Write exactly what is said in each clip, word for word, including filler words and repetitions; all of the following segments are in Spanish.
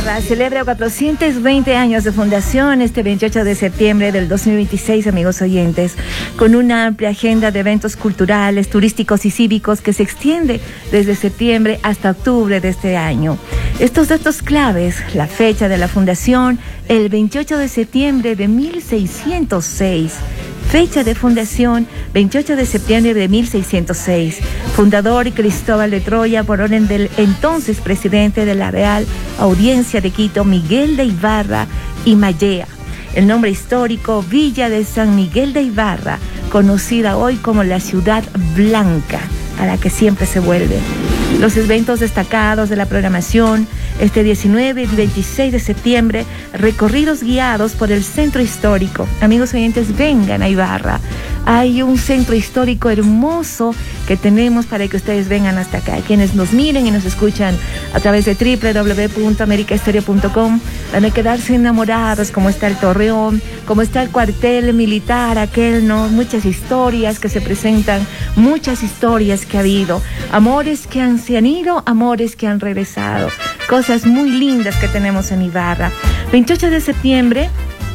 Ibarra celebra cuatrocientos veinte años de fundación este veintiocho de septiembre del dos mil veintiséis, amigos oyentes, con una amplia agenda de eventos culturales, turísticos y cívicos que se extiende desde septiembre hasta octubre de este año. Estos datos claves: la fecha de la fundación, el veintiocho de septiembre de mil seiscientos seis. Fecha de fundación, veintiocho de septiembre de mil seiscientos seis. Fundador Cristóbal de Troya por orden del entonces presidente de la Real Audiencia de Quito, Miguel de Ibarra y Mallea. El nombre histórico, Villa de San Miguel de Ibarra, conocida hoy como la Ciudad Blanca, a la que siempre se vuelve. Los eventos destacados de la programación: este diecinueve y veintiséis de septiembre, recorridos guiados por el centro histórico. Amigos oyentes, vengan a Ibarra. Hay un centro histórico hermoso que tenemos para que ustedes vengan hasta acá. Quienes nos miren y nos escuchan a través de doble u doble u doble u punto america estéreo punto com van a quedarse enamorados, como está el Torreón, como está el cuartel militar aquel, ¿no? Muchas historias que se presentan, muchas historias que ha habido, amores que han, se han ido, amores que han regresado, cosas muy lindas que tenemos en Ibarra. veintiocho de septiembre,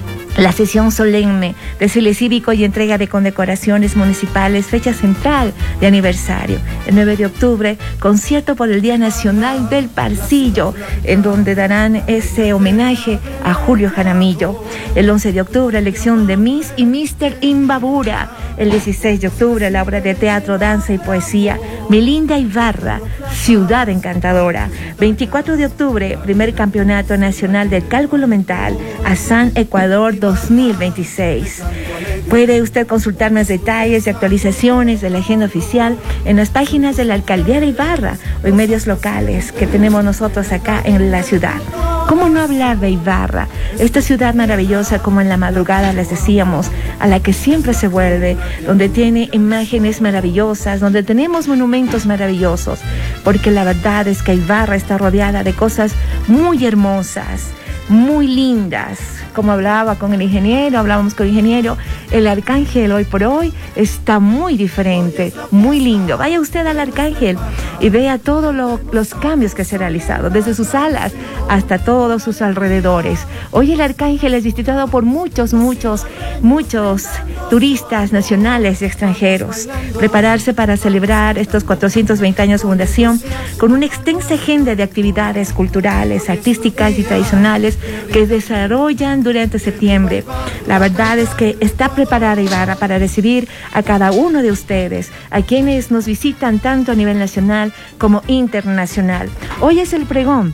la sesión solemne, desfile cívico y entrega de condecoraciones municipales, fecha central de aniversario. El nueve de octubre, concierto por el Día Nacional del Parcillo, en donde darán ese homenaje a Julio Jaramillo. El once de octubre, elección de Miss y míster Imbabura. El dieciséis de octubre, la obra de teatro, danza y poesía, Mi Linda Ibarra, Ciudad Encantadora. veinticuatro de octubre, primer campeonato nacional de cálculo mental, Asan, Ecuador dos mil veintiséis. Puede usted consultar más detalles y actualizaciones de la agenda oficial en las páginas de la Alcaldía de Ibarra o en medios locales que tenemos nosotros acá en la ciudad. ¿Cómo no hablar de Ibarra? Esta ciudad maravillosa, como en la madrugada les decíamos, a la que siempre se vuelve, donde tiene imágenes maravillosas, donde tenemos monumentos maravillosos, porque la verdad es que Ibarra está rodeada de cosas muy hermosas, muy lindas. Como hablaba con el ingeniero, hablábamos con el ingeniero, el Arcángel hoy por hoy está muy diferente, muy lindo. Vaya usted al Arcángel y vea todos lo, los cambios que se han realizado, desde sus alas hasta todos sus alrededores. Hoy el Arcángel es visitado por muchos, muchos, muchos turistas nacionales y extranjeros. Prepararse para celebrar estos cuatrocientos veinte años de fundación con una extensa agenda de actividades culturales, artísticas y tradicionales que desarrollan durante septiembre. La verdad es que está preparada Ibarra para recibir a cada uno de ustedes, a quienes nos visitan tanto a nivel nacional como internacional. Hoy es el pregón,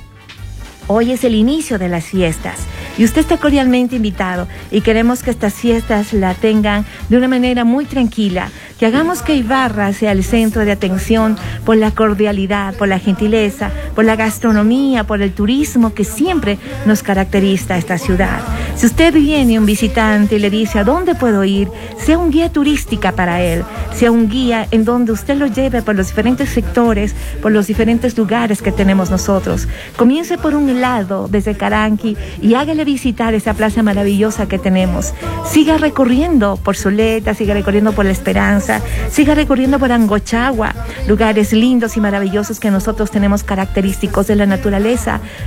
hoy es el inicio de las fiestas y usted está cordialmente invitado, y queremos que estas fiestas la tengan de una manera muy tranquila, que hagamos que Ibarra sea el centro de atención por la cordialidad, por la gentileza, por la gastronomía, por el turismo que siempre nos caracteriza a esta ciudad. Si usted viene un visitante y le dice a dónde puedo ir, sea un guía turística para él, sea un guía en donde usted lo lleve por los diferentes sectores, por los diferentes lugares que tenemos nosotros. Comience por un lado desde Caranqui y hágale visitar esa plaza maravillosa que tenemos. Siga recorriendo por Zuleta, siga recorriendo por La Esperanza, siga recorriendo por Angochagua, lugares lindos y maravillosos que nosotros tenemos característicos de la naturaleza